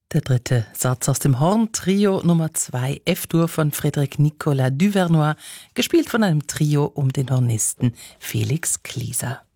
Der dritte Satz aus dem Horn-Trio Nummer 2 F-Dur von Frédéric-Nicolas Duvernois, gespielt von einem Trio um den Hornisten Felix Klieser.